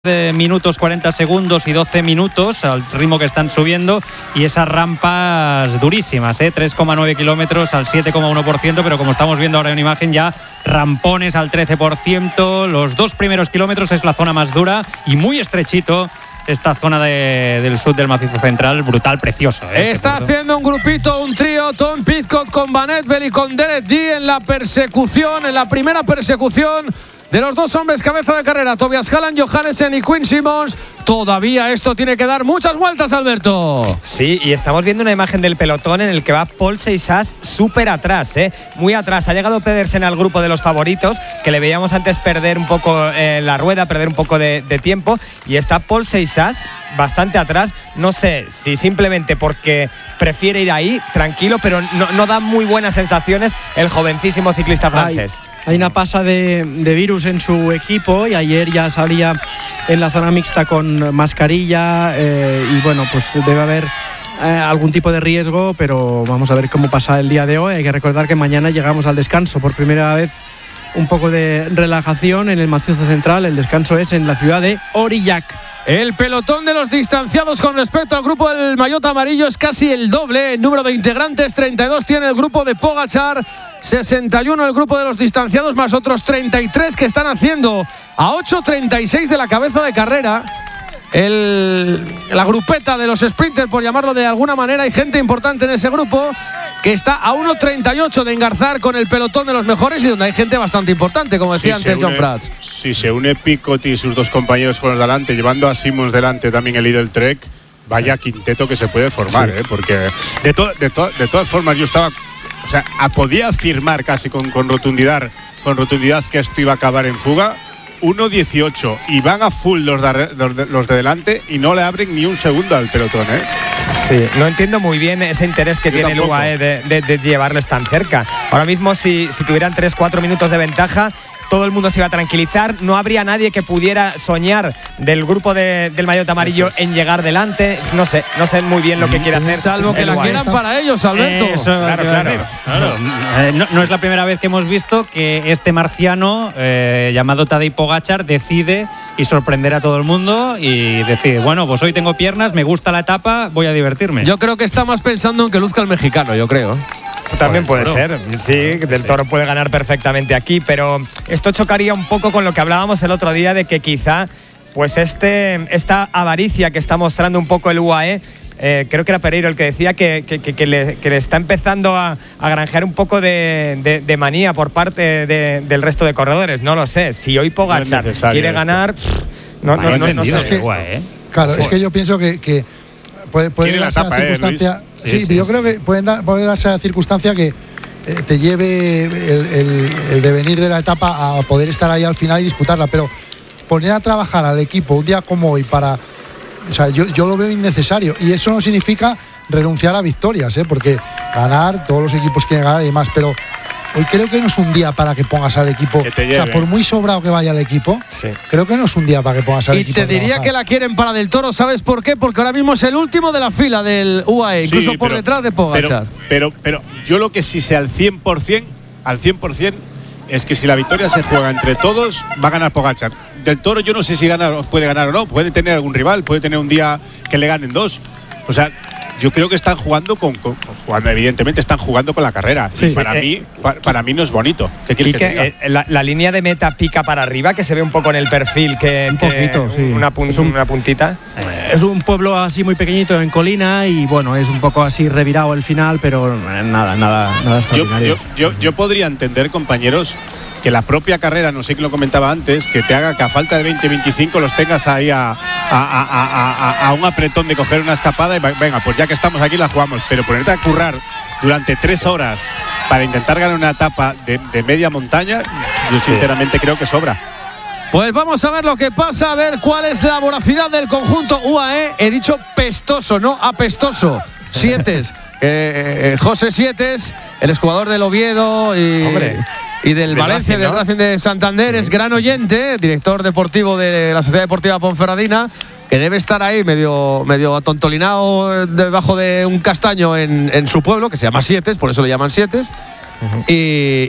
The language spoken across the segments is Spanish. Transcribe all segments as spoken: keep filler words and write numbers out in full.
minutos, cuarenta segundos y doce minutos al ritmo que están subiendo, y esas rampas durísimas, ¿eh? tres coma nueve kilómetros al siete coma uno por ciento, pero como estamos viendo ahora en imagen, ya rampones al trece por ciento. Los dos primeros kilómetros es la zona más dura y muy estrechito. Esta zona de, del sur del macizo central, brutal, precioso, ¿eh? Está haciendo un grupito, un trío, Tom Pidcock con Van Edvel y con Derek G en la persecución, en la primera persecución de los dos hombres cabeza de carrera, Tobias Hallan, Johannesen y Quinn Simmons. Todavía esto tiene que dar muchas vueltas, Alberto. Sí, y estamos viendo una imagen del pelotón en el que va Paul Seixas súper atrás, ¿eh? muy atrás. Ha llegado Pedersen al grupo de los favoritos, que le veíamos antes perder un poco eh, la rueda, perder un poco de, de tiempo, y está Paul Seixas bastante atrás. No sé si simplemente porque prefiere ir ahí, tranquilo, pero no, no da muy buenas sensaciones el jovencísimo ciclista francés. Hay, hay una pasa de, de virus en su equipo, y ayer ya salía en la zona mixta con mascarilla, eh, y bueno, pues debe haber eh, algún tipo de riesgo, pero vamos a ver cómo pasa el día de hoy. Hay que recordar que mañana llegamos al descanso, por primera vez un poco de relajación en el macizo central. El descanso es en la ciudad de Aurillac. El pelotón de los distanciados con respecto al grupo del maillot amarillo es casi el doble. El número de integrantes, treinta y dos tiene el grupo de Pogačar, sesenta y uno el grupo de los distanciados, más otros treinta y tres que están haciendo a ocho treinta y seis de la cabeza de carrera. El, la grupeta de los sprinters, por llamarlo de alguna manera. Hay gente importante en ese grupo que está a uno treinta y ocho de engarzar con el pelotón de los mejores, y donde hay gente bastante importante, como decía sí, antes une, John Prats. Si se une Pidcock y sus dos compañeros con los de delante, llevando a Simmons delante también el líder del Trek, vaya quinteto que se puede formar, sí. ¿eh? Porque de, to, de, to, de todas formas yo estaba, o sea, podía afirmar casi con, con rotundidad, con rotundidad que esto iba a acabar en fuga. uno dieciocho y van a full los de, los, de, los de delante y no le abren ni un segundo al pelotón, ¿eh? Sí, no entiendo muy bien ese interés que Yo tiene tampoco. el U A E de, de, de llevarles tan cerca. Ahora mismo, si, si tuvieran tres cuatro minutos de ventaja, todo el mundo se iba a tranquilizar. No habría nadie que pudiera soñar del grupo de, del maillot amarillo es. en llegar delante. No sé, no sé muy bien lo que quiere hacer. Salvo que la U A E. quieran para ellos, Alberto. Eh, eso, claro, claro. claro. Eh, no, no es la primera vez que hemos visto que este marciano eh, llamado Tadej Pogačar decide y sorprender a todo el mundo y decide, bueno, pues hoy tengo piernas, me gusta la etapa, voy a divertirme. Yo creo que está más pensando en que luzca el mexicano, yo creo. También puede Toro. ser, sí, Del Toro puede ganar perfectamente aquí, pero esto chocaría un poco con lo que hablábamos el otro día de que quizá pues este, esta avaricia que está mostrando un poco el U A E, eh, creo que era Pereiro el que decía que, que, que, que, le, que le está empezando a, a granjear un poco de, de, de manía por parte de, del resto de corredores. No lo sé, si hoy Pogačar no quiere esto. ganar, pff, no, no, no, no, no sé. Es que, ¿eh? Claro, sí. es que yo pienso que, que puede, puede darse la, tapa, la circunstancia. Eh, sí, sí, sí, yo sí. creo que puede, dar, puede darse la circunstancia que eh, te lleve el, el, el devenir de la etapa a poder estar ahí al final y disputarla, pero poner a trabajar al equipo un día como hoy para, o sea, yo, yo lo veo innecesario, y eso no significa renunciar a victorias, ¿eh? Porque ganar, todos los equipos quieren ganar y demás, pero hoy creo que no es un día para que pongas al equipo, o sea, por muy sobrado que vaya el equipo, sí. creo que no es un día para que pongas al y equipo. Y te diría que la quieren para Del Toro, ¿sabes por qué? Porque ahora mismo es el último de la fila del U A E, sí, incluso por pero, detrás de Pogačar. Pero, pero, pero yo lo que sí sé al cien por ciento, al cien por ciento, es que si la victoria se juega entre todos, va a ganar Pogačar. Del Toro yo no sé si gana, puede ganar o no, puede tener algún rival, puede tener un día que le ganen dos. O sea, yo creo que están jugando con, con, con evidentemente están jugando con la carrera. Sí, y para eh, mí, para, para mí no es bonito. ¿Qué quieres que te diga? Eh, la, la línea de meta pica para arriba, que se ve un poco en el perfil, que un poquito, que sí. Una, pun es un, una puntita. Es un pueblo así muy pequeñito en colina y bueno, es un poco así revirado el final, pero nada, nada, nada extraordinario. Yo, yo, yo, yo podría entender, compañeros, que la propia carrera, no sé quién lo comentaba antes, que te haga que a falta de veinte veinticinco los tengas ahí a, a, a, a, a un apretón de coger una escapada y venga, pues ya que estamos aquí la jugamos, pero ponerte a currar durante tres horas para intentar ganar una etapa de, de media montaña, yo sinceramente creo que sobra. Pues vamos a ver lo que pasa, a ver cuál es la voracidad del conjunto U A E. He dicho pestoso, no apestoso. Sietes, eh, eh, José Sietes, el exjugador del Oviedo y... Hombre. Y del Valencia, del Racing de Santander, es gran oyente, director deportivo de la Sociedad Deportiva Ponferradina, que debe estar ahí medio, medio atontolinado debajo de un castaño en, en su pueblo, que se llama Sietes, por eso le llaman Sietes. uh-huh. y,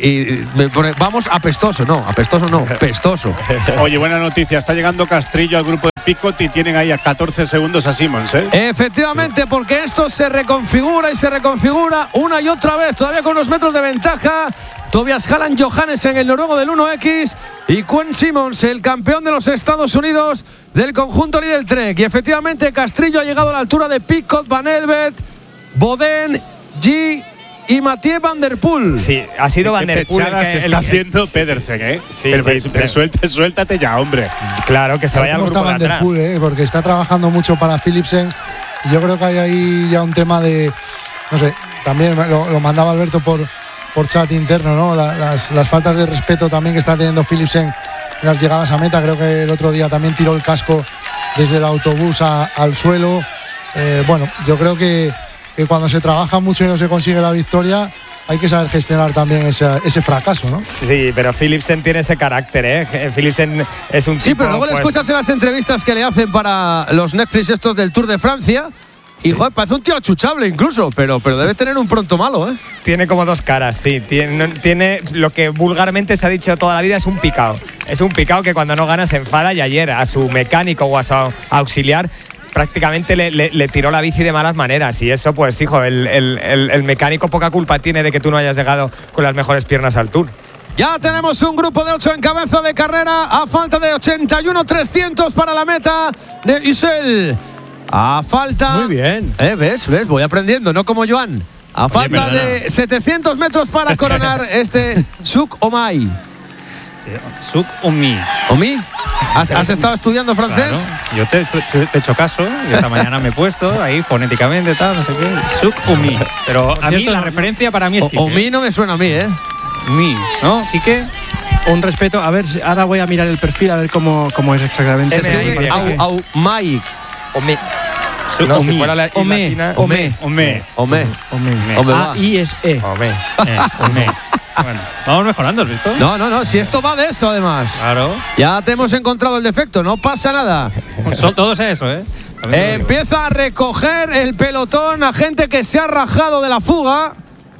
y me pone, vamos apestoso, no, apestoso no, pestoso. Oye, buena noticia, está llegando Castrillo al grupo de Picot y tienen ahí a catorce segundos a Simons, ¿eh? Efectivamente, porque esto se reconfigura y se reconfigura una y otra vez, todavía con unos metros de ventaja. Tobias Halland Johannessen, el noruego del uno equis, y Quinn Simmons, el campeón de los Estados Unidos del conjunto Lidl Trek. Y efectivamente Castrillo ha llegado a la altura de Picot, Van Elvet, Boden, G y Mathieu Van Der Poel. Sí, ha sido Van Der Poel el que se está el, haciendo sí, Pedersen, ¿eh? Sí, pero, sí, pero, pero suelte, suéltate ya, hombre. Claro, que se vaya al grupo de Van Der atrás. Poel, ¿eh? Porque está trabajando mucho para Philipsen. Y yo creo que hay ahí ya un tema de, no sé, también lo, lo mandaba Alberto por, por chat interno, ¿no? La, las, las faltas de respeto también que está teniendo Philipsen en las llegadas a meta. Creo que el otro día también tiró el casco desde el autobús a, al suelo. Eh, bueno, yo creo que, que cuando se trabaja mucho y no se consigue la victoria, hay que saber gestionar también ese, ese fracaso, ¿no? Sí, pero Philipsen tiene ese carácter, ¿eh? Philipsen es un Sí, tipo, pero luego pues, le escuchas en las entrevistas que le hacen para los Netflix estos del Tour de Francia. Sí. Y joder, parece un tío achuchable incluso, pero, pero debe tener un pronto malo, ¿eh? Tiene como dos caras, sí. Tiene, tiene lo que vulgarmente se ha dicho toda la vida, es un picao. Es un picao que cuando no gana se enfada, y ayer a su mecánico o a su auxiliar prácticamente le, le, le tiró la bici de malas maneras. Y eso, pues, hijo, el, el, el, el mecánico poca culpa tiene de que tú no hayas llegado con las mejores piernas al Tour. Ya tenemos un grupo de ocho en cabeza de carrera a falta de ochenta y uno trescientos para la meta de Isel. A falta… Muy bien. ¿Eh? ¿Ves? ¿Ves? Voy aprendiendo, no como Joan. A Oye, falta de setecientos metros para coronar este Suk Omai. Sí, Suk Omi. ¿Omi? ¿Has, ¿Has estado estudiando francés? Claro. Yo te, te, te he hecho caso y esta mañana me he puesto ahí fonéticamente, tal, no sé qué. Suk Omi. Pero Por a cierto, mí la referencia para mí es Quique. Omi no me suena a mí, ¿eh? Mi, ¿no? ¿Quique? Un respeto, a ver, ahora voy a mirar el perfil a ver cómo, cómo es exactamente. Es Au, au, Mai. Ome. No, si fuera la Ome. latina, Ome. Ome. Ome. Ome. A I es E. Ome. Eh, Ome. Bueno, vamos mejorando, ¿has visto? No, no, no, si esto va de eso además. Claro. Ya te hemos encontrado el defecto, no pasa nada. Son todos eso, ¿eh? eh empieza a recoger el pelotón a gente que se ha rajado de la fuga.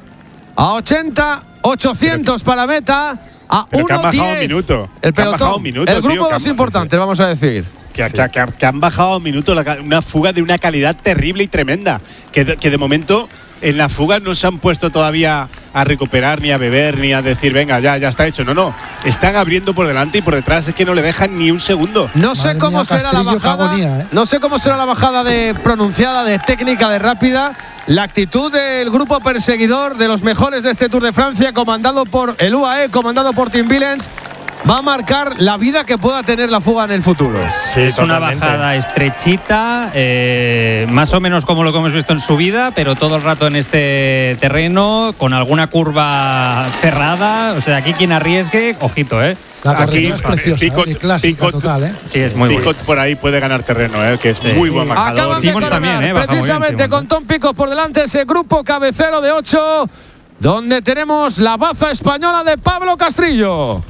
A ochenta, ochocientos para meta. A Pero que han uno diez. bajado un minuto. El Que han bajado pelotón. un minuto, el grupo tío, dos que han- importantes, vamos a decir. Que, Sí. que- que- que han bajado un minuto la ca- una fuga de una calidad terrible y tremenda. Que, de- que de momento en la fuga no se han puesto todavía a recuperar, ni a beber, ni a decir, venga, ya, ya está hecho. No, no. Están abriendo por delante y por detrás, es que no le dejan ni un segundo. No sé Madre cómo mía, será la Castrillo, qué bajada. agonía, ¿eh? No sé cómo será la bajada de pronunciada, de técnica, de rápida. La actitud del grupo perseguidor de los mejores de este Tour de Francia, comandado por el U A E, comandado por Tim Willems, va a marcar la vida que pueda tener la fuga en el futuro. Sí, Es una totalmente. bajada estrechita, eh, más o menos como lo que hemos visto en subida, pero todo el rato en este terreno, con alguna curva cerrada. O sea, aquí quien arriesgue, ojito, ¿eh? La Aquí, carrera es preciosa, Picot- ¿eh? clásica Picot- total, ¿eh? Sí, es muy bueno. Picot por ahí puede ganar terreno, ¿eh? Que es Sí. muy buen bajador. Acaban de Simons coronar, también, ¿eh? Baja muy bien, precisamente Simons, con Tom Picos por delante, ese grupo cabecero de ocho, donde tenemos la baza española de Pablo Castrillo.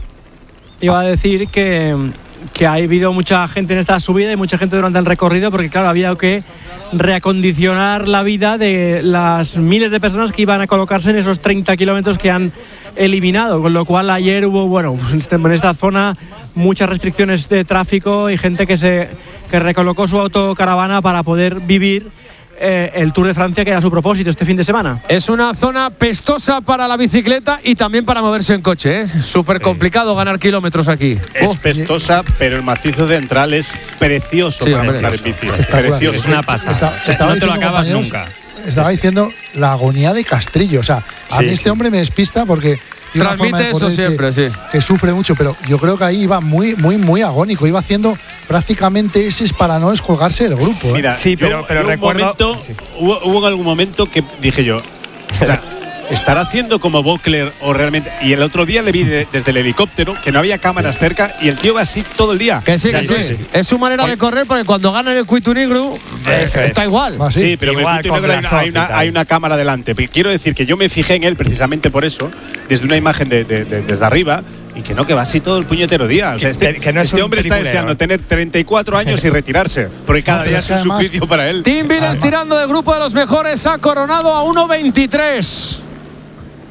Iba a decir que, que ha habido mucha gente en esta subida y mucha gente durante el recorrido, porque claro, había que reacondicionar la vida de las miles de personas que iban a colocarse en esos treinta kilómetros que han eliminado, con lo cual ayer hubo, bueno, en esta zona muchas restricciones de tráfico y gente que se que recolocó su autocaravana para poder vivir eh, el Tour de Francia, que era su propósito este fin de semana. Es una zona pestosa para la bicicleta y también para moverse en coche, ¿eh? Súper complicado ganar kilómetros aquí. Es Oh, pestosa, pero el macizo central es precioso Sí, para hombre. montar en bici. Espectacular. Precioso. Es una pasada. Está- estaba No te lo diciendo, acabas compañeros, nunca. Estaba diciendo la agonía de Castrillo. O sea, a Sí, mí este sí. hombre me despista porque tiene una Transmite forma de eso correr siempre, que, sí. que sufre mucho, pero yo creo que ahí iba muy, muy, muy agónico. Iba haciendo prácticamente ese para no descolgarse del grupo. ¿eh? Mira, Sí, yo- pero- pero yo un recuerdo- momento- sí. hubo, hubo algún momento que dije yo, o sea, estará haciendo como Bokler o realmente. Y el otro día le vi de- desde el helicóptero que no había cámaras cerca y el tío va así todo el día. Que sí, que Sí, sí. sí. Es su manera de correr, porque cuando gana el Cuitu Negro Eso está es. igual. Va así. Sí, pero en el Igual punto con negro hay una, hay, Blasov y una, tal. hay una cámara delante. Pero quiero decir que yo me fijé en él precisamente por eso, desde una imagen de, de- de- desde arriba, y que no, que va así todo el puñetero día. O sea, Que- este que- que no es este un hombre está peliculero, deseando ¿eh? tener treinta y cuatro años y retirarse, porque cada No, pero día es es que un además- suplicio para él. Tim Willems Además- tirando del grupo de los mejores, ha coronado a uno veintitrés. Que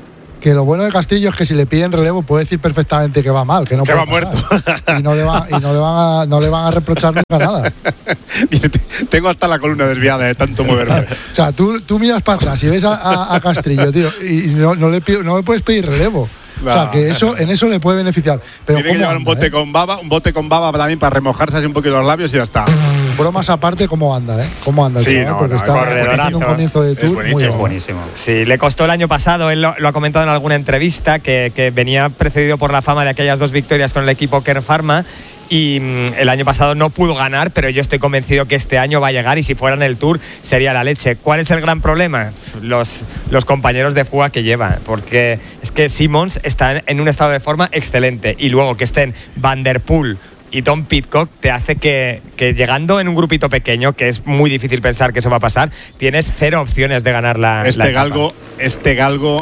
que lo bueno de Castrillo es que si le piden relevo puede decir perfectamente que va mal, que no que puede va muerto. Y no le, va, y no le van a, no le van a reprochar nunca nada. Tengo hasta la columna desviada de tanto moverme. O sea, tú, tú miras para atrás y ves a, a, a Castrillo, tío, y no, no, le pido, no le puedes pedir relevo. No. O sea, que eso, en eso le puede beneficiar. Pero tiene que llevar anda, un bote eh? con baba, un bote con baba también para remojarse así un poquito los labios y ya está. Bromas aparte, ¿cómo anda, eh? ¿Cómo anda el sí, chaval? no, Porque no, está haciendo un comienzo de tour es buenísimo, muy es buenísimo. Sí, le costó el año pasado, él lo, lo ha comentado en alguna entrevista, que, que venía precedido por la fama de aquellas dos victorias con el equipo Kern Pharma. Y mmm, el año pasado no pudo ganar, pero yo estoy convencido que este año va a llegar y si fuera en el Tour sería la leche. ¿Cuál es el gran problema? Los, los compañeros de fuga que lleva, porque es que Simmons está en un estado de forma excelente y luego que estén Van der Poel y Tom Pidcock te hace que, que llegando en un grupito pequeño, que es muy difícil pensar que eso va a pasar, tienes cero opciones de ganar la, este la galgo, este galgo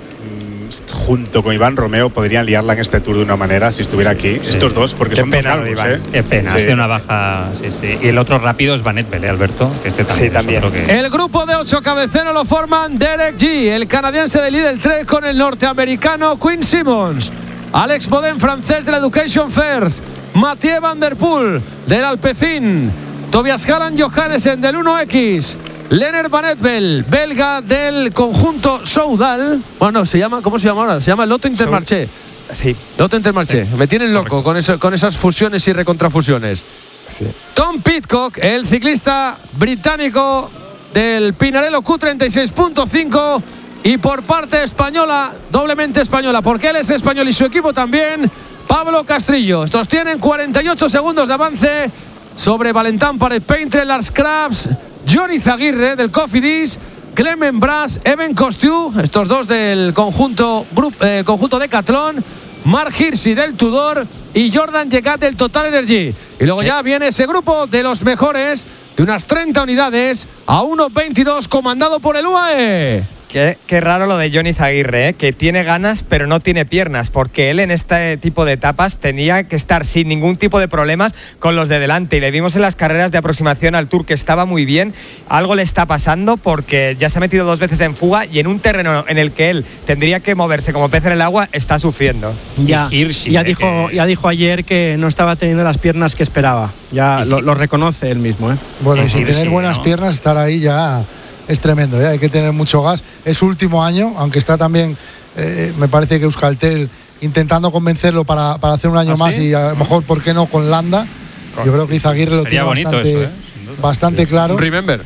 junto con Iván Romeo podrían liarla en este Tour de una manera si estuviera aquí, sí. Estos dos, porque Qué son pena, dos galgos, ¿eh? Qué pena, sí, ha sido sí. una baja, sí, sí. Y el otro rápido es Van Etbel, ¿eh, Alberto? Que este también. Sí, también. Que... El grupo de ocho cabeceros lo forman Derek G, el canadiense de Lidl tres con el norteamericano Quinn Simmons, Alex Boden, francés de la Education First, Mathieu Van der Poel del Alpecin, Tobias Halland Johannessen del uno equis, Lennart Van Etbel, belga del conjunto Soudal. Bueno, se llama, ¿cómo se llama ahora? Se llama Lotto Intermarché. Sí. Lotto Intermarché. Sí. Me tienen loco con, eso, con esas fusiones y recontrafusiones. Sí. Tom Pidcock, el ciclista británico del Pinarello Q treinta y seis punto cinco. Y por parte española, doblemente española, porque él es español y su equipo también, Pablo Castrillo. Estos tienen cuarenta y ocho segundos de avance sobre Valentán Paret Paintre, Lars Krabs, Johnny Zaguirre del Cofidis, Clement Brass, Evan Costiu, estos dos del conjunto, grup, eh, conjunto Decathlon, Mark Hirschi del Tudor y Jordan Llegat del Total Energy. Y luego ya viene ese grupo de los mejores de unas treinta unidades a uno veintidós comandado por el U A E. Qué, qué raro lo de Johnny Zaguirre, ¿eh? Que tiene ganas pero no tiene piernas, porque él en este tipo de etapas tenía que estar sin ningún tipo de problemas con los de delante y le vimos en las carreras de aproximación al Tour que estaba muy bien. Algo le está pasando porque ya se ha metido dos veces en fuga y en un terreno en el que él tendría que moverse como pez en el agua está sufriendo. Ya, Hirschi, ya, dijo, que... ya dijo ayer que no estaba teniendo las piernas que esperaba, ya lo, lo reconoce él mismo, ¿eh? Bueno, y sin Hirschi, tener buenas ¿no? piernas, estar ahí ya es tremendo, ¿eh? Hay que tener mucho gas. Es su último año, aunque está también, eh, me parece que Euskaltel intentando convencerlo para, para hacer un año ¿Ah, más sí? Y a lo mejor, ¿por qué no con Landa? Con, Yo creo que Izaguirre lo tiene bastante, eso, ¿eh? bastante claro. Remember.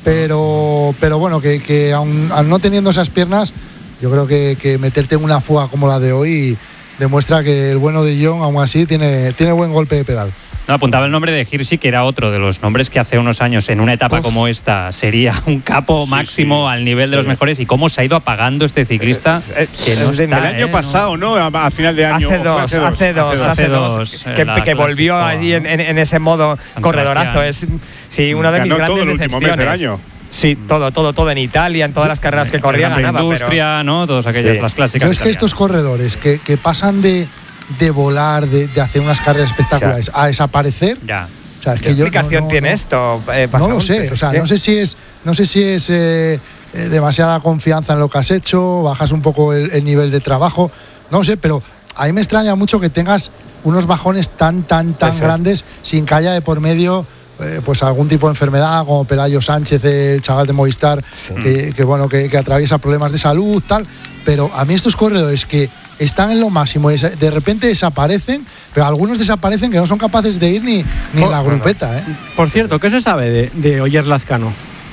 Pero, pero bueno, que, que aun, aun no teniendo esas piernas, yo creo que, que meterte en una fuga como la de hoy demuestra que el bueno de John, aún así, tiene, tiene buen golpe de pedal. No, apuntaba el nombre de Hirschi, que era otro de los nombres que hace unos años en una etapa Uf. como esta sería un capo sí, máximo sí, al nivel sí. de los mejores. Y cómo se ha ido apagando este ciclista. Eh, eh, que no está, el año eh, pasado, ¿no? A final de año. Hace dos, hace dos, hace dos. Hace dos, hace dos que, que volvió allí en, en, en ese modo San corredorazo. Es sí, una de mis grandes todo el último mes del año. Sí, todo, todo, todo en Italia, en todas las carreras que corría ganaba. Industria, pero... ¿no? Todas aquellas, sí. las clásicas. Pero es que estos corredores que, que pasan de de volar, de, de hacer unas carreras espectaculares, o sea, a desaparecer. Ya. O sea, es que ¿Qué yo, explicación no, no, tiene no, esto? Eh, no lo sé, o sea, no sé si es, no sé si es eh, eh, demasiada confianza en lo que has hecho, bajas un poco el, el nivel de trabajo, no lo sé, pero a mí me extraña mucho que tengas unos bajones tan, tan, tan Eso grandes es. sin que haya de por medio eh, pues algún tipo de enfermedad, como Pelayo Sánchez, el chaval de Movistar, sí. que, que bueno, que, que atraviesa problemas de salud, tal. Pero a mí estos corredores que están en lo máximo y de repente desaparecen, pero algunos desaparecen que no son capaces de ir ni, ni por, en la grupeta, ¿eh? Por cierto, ¿qué se sabe de, de Oyer Lazcano?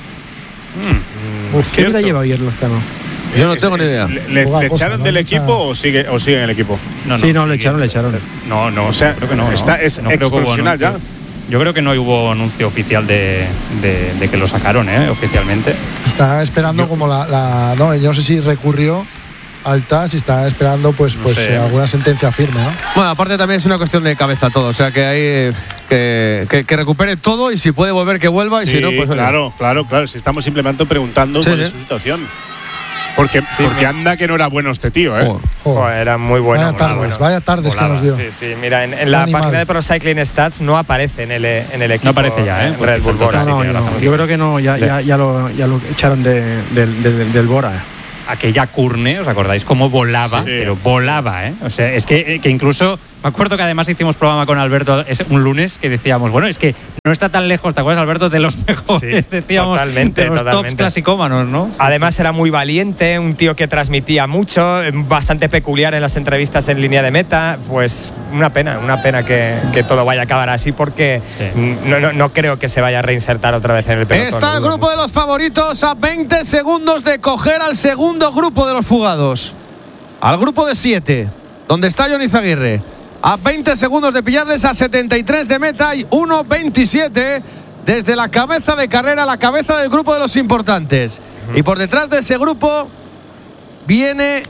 Mm, Uf, ¿Qué vida lleva Oyer Lazcano? Yo no tengo ni idea. ¿Le, le, le echaron ¿no? del equipo o sigue, o sigue en el equipo? No, no, sí, no, le echaron, le echaron. No, no, o sea, creo que no. Está, no. Es no exprofesional ya. Yo creo que no hubo anuncio oficial de, de, de que lo sacaron, ¿eh? Oficialmente. Está esperando yo, como la, la. No, yo no sé si recurrió al T A S y está esperando pues, no pues sé. alguna sentencia firme, ¿no? Bueno, aparte también es una cuestión de cabeza todo, o sea que hay que, que, que recupere todo y si puede volver que vuelva y sí, si no pues claro, oye. claro, claro, si estamos simplemente preguntando sí, cuál sí. es su situación. Porque, sí, porque anda que no era bueno este tío, ¿eh? Joder. Joder, era muy bueno. Vaya tardes, bueno. vaya tardes que nos dio. Sí, sí, mira, en, en la Animal. página de Pro Cycling Stats no aparece en el, en el equipo. No aparece ya, ¿eh? Red Bull Bora. No, no, no, yo creo que no, ya, ya, ya, lo, ya lo echaron de, de, de, de, del Bora. aquella Curne, ¿os acordáis cómo volaba? Sí. Pero volaba, ¿eh? O sea, es que, que incluso, me acuerdo que además hicimos programa con Alberto un lunes que decíamos, bueno, es que no está tan lejos, ¿te acuerdas, Alberto? De los mejores, sí, decíamos, totalmente, de los totalmente. tops clasicómanos, ¿no? Además era muy valiente, un tío que transmitía mucho, bastante peculiar en las entrevistas en línea de meta, pues una pena, una pena que, que todo vaya a acabar así porque sí. no, no, no creo que se vaya a reinsertar otra vez en el pelotón. Está el grupo de los favoritos a veinte segundos de coger al segundo grupo de los fugados, al grupo de siete, donde está Jon Izaguirre. A veinte segundos de pillarles a setenta y tres de meta y uno veintisiete desde la cabeza de carrera, la cabeza del grupo de los importantes. Uh-huh. Y por detrás de ese grupo viene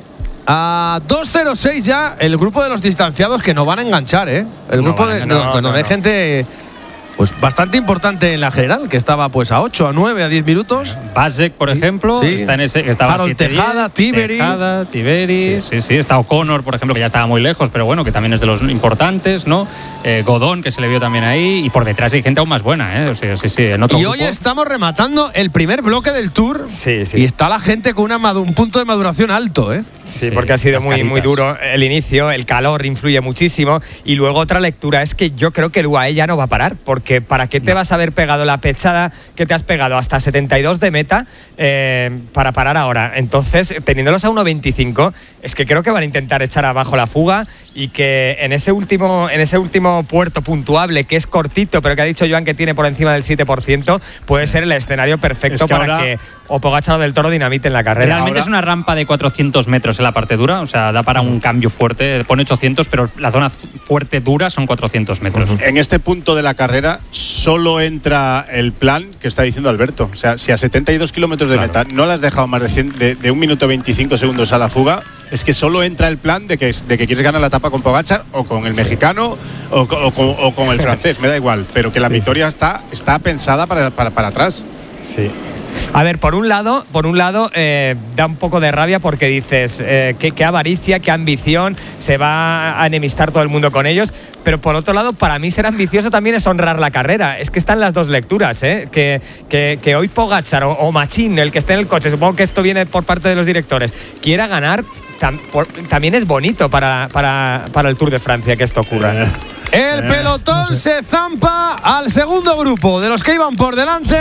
a dos cero seis ya el grupo de los distanciados que no van a enganchar, ¿eh? El no grupo van, de, no, de, no, donde no, hay no. gente pues bastante importante en la general, que estaba pues a ocho, a nueve, a diez minutos. Basek, por ejemplo, sí. está en ese, estaba Harold siete, Tejada, Tiberi. Tejada, Tiberi, sí. sí, sí, está O'Connor, por ejemplo, que ya estaba muy lejos, pero bueno, que también es de los importantes, ¿no? Eh, Godón, que se le vio también ahí, y por detrás hay gente aún más buena, ¿eh? O sea, sí, sí, en otro y grupo. hoy estamos rematando el primer bloque del Tour, sí, sí. y está la gente con una un punto de maduración alto, ¿eh? Sí, sí, porque ha sido muy, muy duro el inicio, el calor influye muchísimo, y luego otra lectura es que yo creo que el U A E ya no va a parar, porque ¿para qué te no. vas a haber pegado la pechada que te has pegado hasta setenta y dos de meta eh, para parar ahora? Entonces, teniéndolos a uno veinticinco, es que creo que van a intentar echar abajo la fuga y que en ese último en ese último puerto puntuable, que es cortito, pero que ha dicho Joan que tiene por encima del siete por ciento, puede ser el escenario perfecto que para ahora... que o Pogačar o Del Toro dinamiten la carrera. Realmente ahora... es una rampa de cuatrocientos metros en la parte dura, o sea, da para un cambio fuerte, pone ochocientos, pero la zona fuerte dura son cuatrocientos metros. Uh-huh. En este punto de la carrera solo entra el plan que está diciendo Alberto. O sea, si a setenta y dos kilómetros de claro. meta no le has dejado más de, cien, de, de un minuto veinticinco segundos a la fuga, es que solo entra el plan de que, de que quieres ganar la etapa con Pogačar o con el mexicano o, o, o, sí. o con el francés, me da igual, pero que la sí. victoria está, está pensada para, para, para atrás. Sí. A ver, por un lado, por un lado eh, da un poco de rabia porque dices eh, qué, qué avaricia, qué ambición, se va a enemistar todo el mundo con ellos. Pero por otro lado, para mí ser ambicioso también es honrar la carrera. Es que están las dos lecturas, ¿eh? Que, que, que hoy Pogačar o, o Machín, el que esté en el coche, supongo que esto viene por parte de los directores, quiera ganar, tam, por, también es bonito para, para, para el Tour de Francia que esto ocurra. El pelotón no sé. se zampa al segundo grupo de los que iban por delante.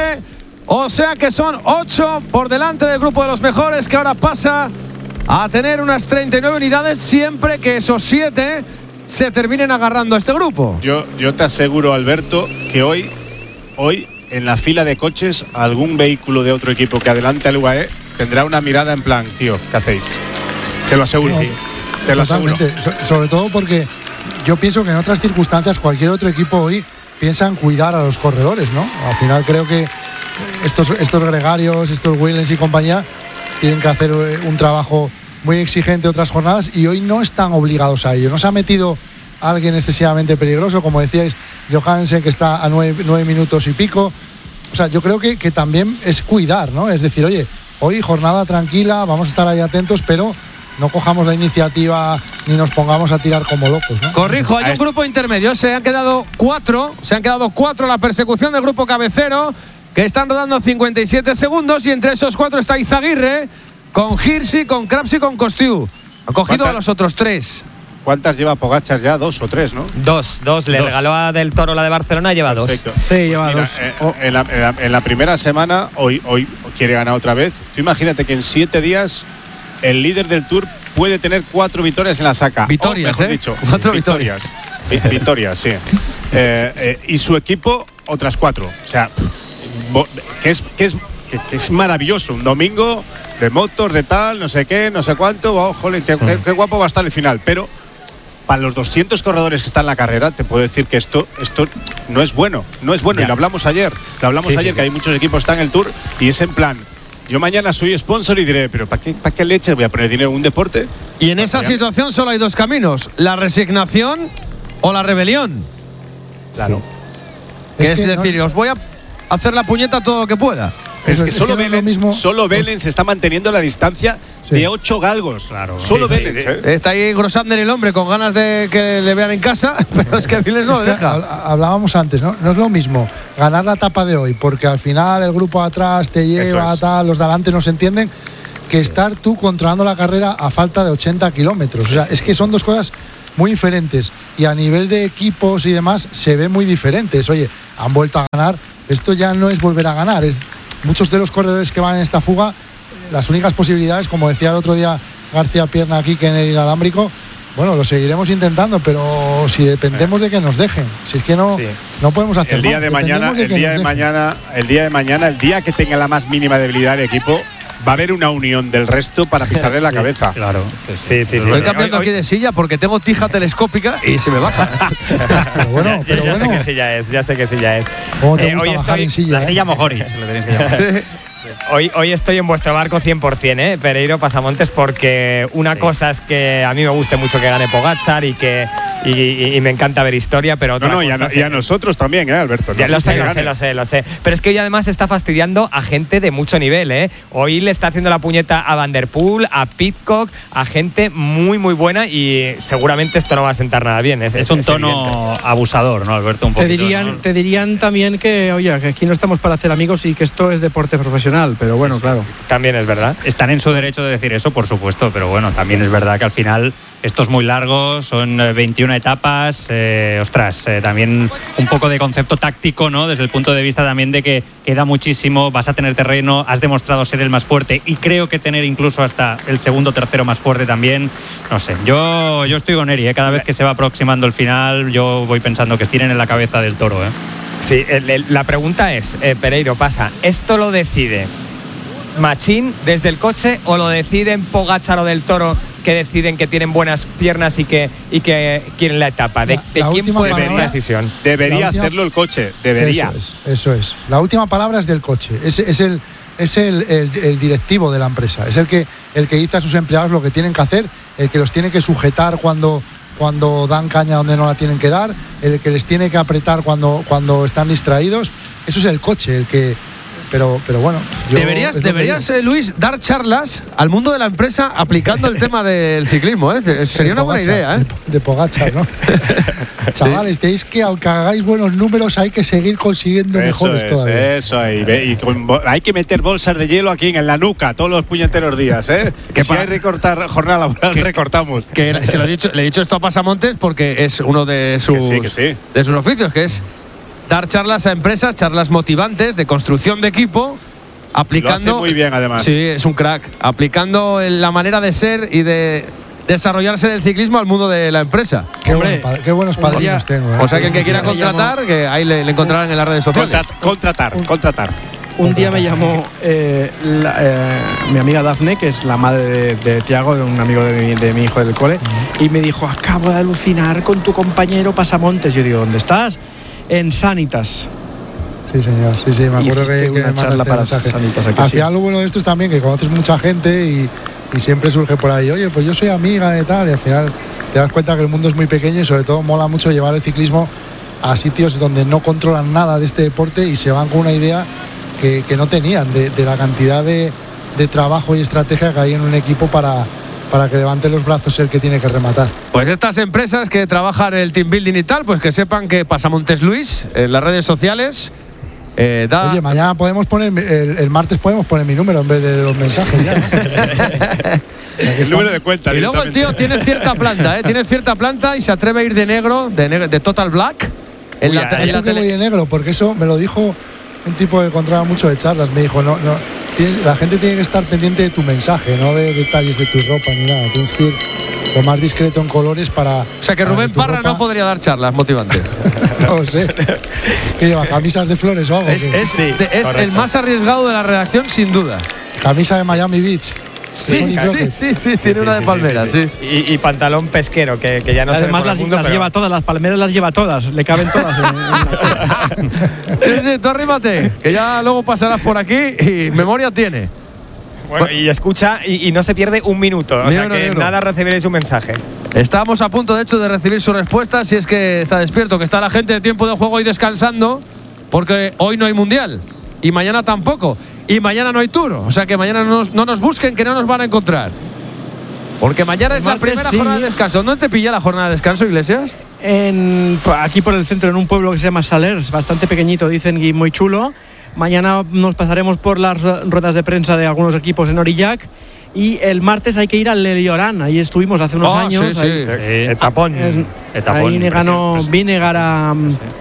O sea que son ocho por delante del grupo de los mejores, que ahora pasa a tener unas treinta y nueve unidades siempre que esos siete se terminen agarrando a este grupo. Yo, yo te aseguro, Alberto, que hoy, hoy en la fila de coches algún vehículo de otro equipo que adelante al U A E tendrá una mirada en plan, tío, ¿qué hacéis? Te lo aseguro, sí, sí. Te lo aseguro. So, sobre todo porque yo pienso que en otras circunstancias cualquier otro equipo hoy piensa en cuidar a los corredores, ¿no? Al final creo que Estos, estos gregarios, estos Waylands y compañía tienen que hacer un trabajo muy exigente otras jornadas y hoy no están obligados a ello. No se ha metido alguien excesivamente peligroso, como decíais, Johansen, que está a nueve, nueve minutos y pico. O sea, yo creo que, que también es cuidar, ¿no? Es decir, oye, hoy jornada tranquila, vamos a estar ahí atentos, pero no cojamos la iniciativa ni nos pongamos a tirar como locos, ¿no? Corrijo, hay un grupo intermedio, se han quedado cuatro, se han quedado cuatro en la persecución del grupo cabecero, que están rodando cincuenta y siete segundos, y entre esos cuatro está Izaguirre, con Hirsi, con Krebs y con Kostiu. Han cogido a los otros tres. ¿Cuántas lleva Pogačar ya? Dos o tres, ¿no? Dos, dos. Le dos. regaló a Del Toro la de Barcelona, lleva Perfecto. dos. Sí, lleva Mira, dos. Eh, oh. en, la, en, la, en la primera semana, hoy, hoy quiere ganar otra vez. Tú imagínate que en siete días el líder del Tour puede tener cuatro victorias en la saca. Victorias, oh, mejor ¿eh? dicho. Cuatro victorias. victorias. Victorias, sí. Eh, eh, y su equipo, otras cuatro. O sea, que es, que es, que, que es maravilloso. Un domingo de motos, de tal, no sé qué, no sé cuánto. Oh, joder, qué, qué, qué guapo va a estar el final. Pero para los doscientos corredores que están en la carrera, te puedo decir que esto, esto no es bueno. No es bueno. Ya. Y lo hablamos ayer. Lo hablamos sí, ayer, sí, que sí. hay muchos equipos que están en el Tour y es en plan. Yo mañana soy sponsor y diré, pero ¿para qué, para qué leches voy a poner dinero en un deporte? Y en esa situación solo hay dos caminos: la resignación o la rebelión. Claro. Sí. Que es, es que decir, no, os voy a hacer la puñeta todo lo que pueda. Es que, es solo, que Belén, mismo, solo Belén pues, se está manteniendo la distancia sí. de ocho galgos. Claro. Solo sí, Belén. Sí, ¿eh? Está ahí Grossander el hombre con ganas de que le vean en casa, pero es que a Viles no le deja. Hablábamos antes, ¿no? No es lo mismo ganar la etapa de hoy, porque al final el grupo de atrás te lleva, tal, los de adelante no se entienden, que estar tú controlando la carrera a falta de ochenta kilómetros. O sea, es que son dos cosas muy diferentes y a nivel de equipos y demás se ven muy diferentes. Oye, han vuelto a ganar, esto ya no es volver a ganar, es muchos de los corredores que van en esta fuga, las únicas posibilidades, como decía el otro día García Pierna aquí, que en el inalámbrico, bueno, lo seguiremos intentando, pero si dependemos de que nos dejen, si es que no, sí. no podemos hacer el día más, de mañana, de el día de dejen. mañana, el día de mañana, el día que tenga la más mínima debilidad del equipo, va a haber una unión del resto para pisarle la sí, cabeza. Claro. Sí, sí, sí. Estoy sí. cambiando hoy, aquí de silla porque tengo tija telescópica y se me baja. Pero bueno, pero ya, ya bueno. sé que silla es, ya sé que silla es. ¿Cómo te Eh, gusta hoy bajar estoy, en silla? La eh? silla Mojori, se lo tenéis que llamar. Sí. Hoy, hoy estoy en vuestro barco cien por cien, ¿eh? Pereiro Pasamontes, porque una sí. cosa es que a mí me guste mucho que gane Pogačar y que y, y, y me encanta ver historia, pero otra no, no, cosa y, a, no, es, y a nosotros también, ¿eh, Alberto? Ya, lo sé, lo sé, lo sé, lo sé. Pero es que hoy además está fastidiando a gente de mucho nivel, ¿eh? Hoy le está haciendo la puñeta a Van der Poel, a Pidcock, a gente muy, muy buena y seguramente esto no va a sentar nada bien. Es, es, es un es tono evidente. abusador, ¿no, Alberto? Un te, poquito, dirían, ¿no? te dirían también que, oye, que aquí no estamos para hacer amigos y que esto es deporte profesional, pero bueno, sí, claro. También es verdad. Están en su derecho de decir eso, por supuesto, pero bueno, también es verdad que al final esto es muy largo, son veintiuna etapas, eh, ostras, eh, también un poco de concepto táctico, ¿no? Desde el punto de vista también de que queda muchísimo, vas a tener terreno, has demostrado ser el más fuerte y creo que tener incluso hasta el segundo o tercero más fuerte también, no sé, yo, yo estoy con Eri, ¿eh? Cada vez que se va aproximando el final, yo voy pensando que estiren en la cabeza del toro, ¿eh? Sí, el, el, la pregunta es, eh, Pereiro, pasa, ¿esto lo decide Machín desde el coche o lo deciden Pogačar o del Toro, que deciden que tienen buenas piernas y que, y que quieren la etapa? ¿De, La- de la quién última puede ser palabra- la decisión? Debería La última- hacerlo el coche, debería. Eso es, eso es. La última palabra es del coche. Es, es el es el, el, el directivo de la empresa. Es el que el que dice a sus empleados lo que tienen que hacer, el que los tiene que sujetar cuando cuando dan caña donde no la tienen que dar, el que les tiene que apretar cuando cuando están distraídos. Eso es el coche, el que Pero, pero bueno. Yo, deberías, deberías eh, Luis, dar charlas al mundo de la empresa aplicando el tema del ciclismo, ¿eh? Sería una buena idea, ¿eh? De, de Pogačar, ¿no? Chavales, sí. Tenéis que, aunque hagáis buenos números, hay que seguir consiguiendo eso mejores es, todavía. Eso, y, y con, hay que meter bolsas de hielo aquí en la nuca todos los puñeteros días, ¿eh? Que si para, hay recortar jornada laboral, que, recortamos. Que se lo he dicho, le he dicho esto a Pasamontes porque es uno de sus, que sí, que sí. de sus oficios, que es dar charlas a empresas, charlas motivantes de construcción de equipo, aplicando. Lo hace muy bien, además. Sí, es un crack. Aplicando la manera de ser y de desarrollarse del ciclismo al mundo de la empresa. Qué, Hombre, buen, qué buenos padrinos tengo. ¿eh? O sea que el que quiera contratar, que ahí le, le encontrarán en las redes sociales. Contratar, contratar, contratar. Un día me llamó eh, la, eh, mi amiga Dafne, que es la madre de, de Tiago, de un amigo de mi, de mi hijo del cole, uh-huh. y me dijo: acabo de alucinar con tu compañero Pasamontes. Yo digo: ¿dónde estás? En Sanitas. Sí, señor, sí, sí, me acuerdo que, que una me charla para Sanitas. Al sí. final lo bueno de esto es también que conoces mucha gente y, y siempre surge por ahí, oye, pues yo soy amiga de tal, y al final te das cuenta que el mundo es muy pequeño y sobre todo mola mucho llevar el ciclismo a sitios donde no controlan nada de este deporte y se van con una idea que, que no tenían de, de la cantidad de, de trabajo y estrategia que hay en un equipo para para que levante los brazos el que tiene que rematar. Pues estas empresas que trabajan el team building y tal, pues que sepan que Pasamontes Luis en las redes sociales eh, da... Oye, mañana podemos poner, el, el martes podemos poner mi número en vez de los mensajes ya, ¿no? El número de cuenta. Y luego el tío tiene cierta planta, ¿eh? Tiene cierta planta y se atreve a ir de negro, de, negro, de Total Black. En Uy, la, en la tele... voy de negro, porque eso me lo dijo un tipo que encontraba mucho de charlas. Me dijo, no, no, tienes, la gente tiene que estar pendiente de tu mensaje, no de detalles de tu ropa ni nada. Tienes que ir lo más discreto en colores para... O sea que Rubén Parra ropa... no podría dar charlas motivantes. No sé. ¿Qué lleva? ¿Camisas de flores o algo? Es, es, sí, de, es el más arriesgado de la redacción, sin duda. Camisa de Miami Beach. Sí, sí, sí, sí, tiene sí, una sí, de palmeras, sí. sí, sí. Y, y pantalón pesquero, que, que ya no sé. Además las, mundo, las pero... lleva todas, las palmeras las lleva todas, le caben todas. En, en sí, tú arrímate, que ya luego pasarás por aquí y memoria tiene. Bueno, bueno. y escucha y, y no se pierde un minuto, o sea no, que no, nada recibiréis un mensaje. Estamos a punto, de hecho, de recibir su respuesta, si es que está despierto, que está la gente de tiempo de juego y descansando, porque hoy no hay mundial y mañana tampoco. Y mañana no hay Tour, o sea que mañana no nos, no nos busquen, que no nos van a encontrar. Porque mañana es Martes, la primera sí. jornada de descanso. ¿Dónde te pilla la jornada de descanso, Iglesias? En, aquí por el centro, en un pueblo que se llama Salers, bastante pequeñito, dicen, y muy chulo. Mañana nos pasaremos por las ruedas de prensa de algunos equipos en Orillac Y el martes hay que ir al Leliorán, ahí estuvimos hace unos oh, años. Sí, sí. Ahí, eh, etapón. Es, etapón. Ahí ganó Vingegaard a,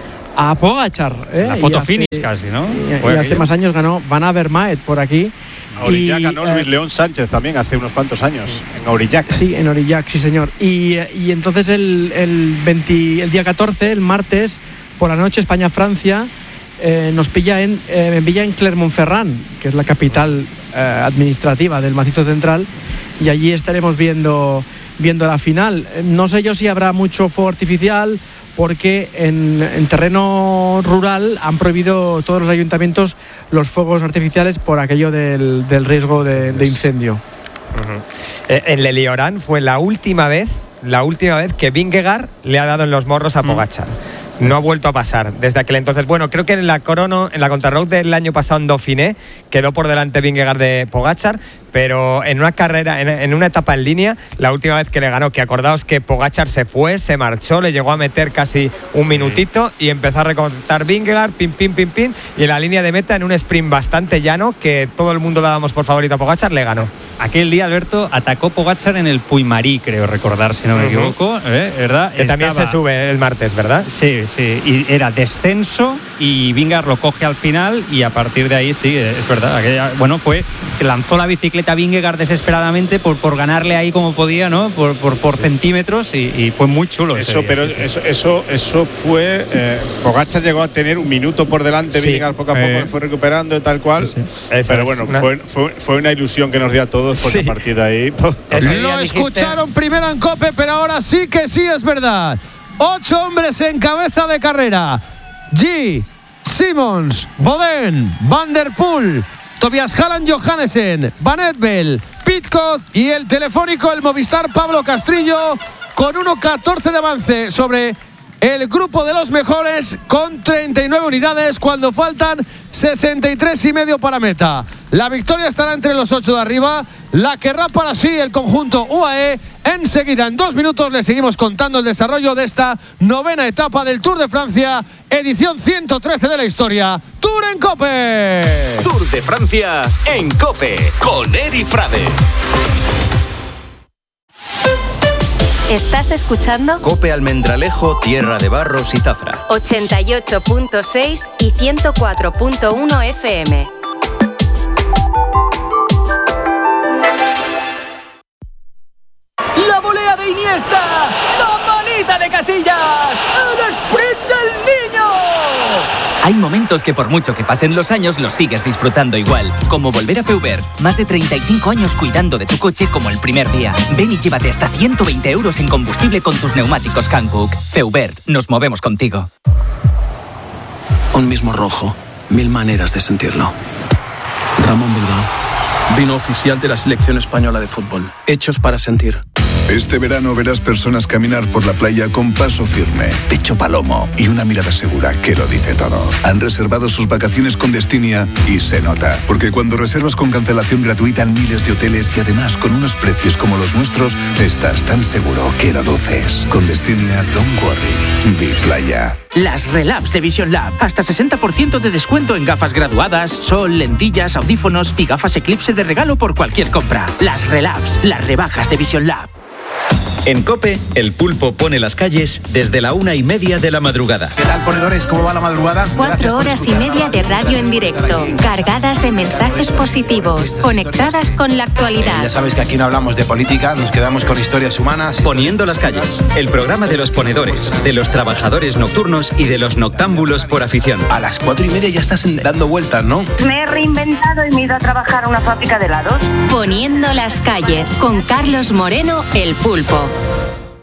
a Pogačar. ¿eh? La foto hace, finish casi, ¿no? Y, y hace más años ganó Van Avermaet por aquí. Aurillac ganó eh, Luis León Sánchez también hace unos cuantos años, en Aurillac. Sí, en Aurillac, sí señor. Y, y entonces el, el, veinte, el día catorce, el martes, por la noche, España-Francia, eh, nos pilla en, eh, me pilla en Clermont-Ferrand, que es la capital eh, administrativa del Macizo Central, y allí estaremos viendo, viendo la final. No sé yo si habrá mucho fuego artificial, porque en, en terreno rural han prohibido todos los ayuntamientos los fuegos artificiales por aquello del, del riesgo de, de incendio. Uh-huh. eh, en Leliorán fue la última vez, la última vez que Vingegaard le ha dado en los morros a Pogačar. Mm. No ha vuelto a pasar desde aquel entonces. Bueno, creo que en la crono, en la contrarroad del año pasado en Dauphiné quedó por delante Vingegaard de Pogačar, pero en una carrera, en, en una etapa en línea, la última vez que le ganó, que acordaos que Pogačar se fue, se marchó, le llegó a meter casi un minutito y empezó a recortar Vingegaard, pim, pim, pim, pim, y en la línea de meta, en un sprint bastante llano, que todo el mundo dábamos por favorito a Pogačar, le ganó. Aquel día, Alberto, atacó Pogačar en el Puigmarí, creo recordar, si no me uh-huh. equivoco, ¿eh? ¿Verdad? Que también Estaba... se sube el martes, ¿verdad? Sí, sí, y era descenso y Vingegaard lo coge al final y a partir de ahí, sí, es verdad. Aquella, bueno, fue que lanzó la bicicleta Vingegaard desesperadamente por, por ganarle ahí como podía, ¿no? Por, por, por sí. centímetros y, y fue muy chulo. Eso, pero eso, eso, eso fue. Eh, Pogačar llegó a tener un minuto por delante, sí. Vingegaard poco a poco eh. fue recuperando y tal cual. Sí, sí. Pero bueno, una... Fue, fue, fue una ilusión que nos dio a todos porque sí. a partir de ahí. Lo escucharon primero en COPE, pero ahora sí que sí es verdad. Ocho hombres en cabeza de carrera. G, Simons, Boden, Van der Poel, Tobias Haaland, Johannesen, Van Etbel, Pidcock y el telefónico, el Movistar Pablo Castrillo, con uno catorce de avance sobre el grupo de los mejores, con treinta y nueve unidades cuando faltan sesenta y tres y medio para meta. La victoria estará entre los ocho de arriba, la querrá para sí el conjunto U A E. Enseguida, en dos minutos, le seguimos contando el desarrollo de esta novena etapa del Tour de Francia, edición ciento trece de la historia. Tour en COPE. Tour de Francia en COPE con Eri Frade. ¿Estás escuchando? COPE Almendralejo, Tierra de Barros y Zafra. ochenta y ocho punto seis y ciento cuatro punto uno F M. La volea de Iniesta, la manita de Casillas, el sprint del niño. Hay momentos que por mucho que pasen los años los sigues disfrutando igual. Como volver a Feubert. Más de treinta y cinco años cuidando de tu coche como el primer día. Ven y llévate hasta ciento veinte euros en combustible con tus neumáticos Hankook. Feubert, nos movemos contigo. Un mismo rojo, mil maneras de sentirlo. Ramón Bilbao, vino oficial de la selección española de fútbol. Hechos para sentir. Este verano verás personas caminar por la playa con paso firme, pecho palomo y una mirada segura que lo dice todo. Han reservado sus vacaciones con Destinia y se nota. Porque cuando reservas con cancelación gratuita en miles de hoteles y además con unos precios como los nuestros, estás tan seguro que lo luces. Con Destinia, don't worry. Be playa. Las Relabs de Vision Lab. Hasta sesenta por ciento de descuento en gafas graduadas, sol, lentillas, audífonos y gafas Eclipse de regalo por cualquier compra. Las Relabs, las rebajas de Vision Lab. En COPE, el pulpo pone las calles desde la una y media de la madrugada. ¿Qué tal, ponedores? ¿Cómo va la madrugada? Cuatro horas y media de radio en directo, cargadas de mensajes positivos, conectadas con la actualidad. Eh, ya sabéis que aquí no hablamos de política, nos quedamos con historias humanas. Poniendo las calles, el programa de los ponedores, de los trabajadores nocturnos y de los noctámbulos por afición. A las cuatro y media ya estás dando vueltas, ¿no? Me he reinventado y me he ido a trabajar a una fábrica de helados. Poniendo las calles, con Carlos Moreno, el pulpo.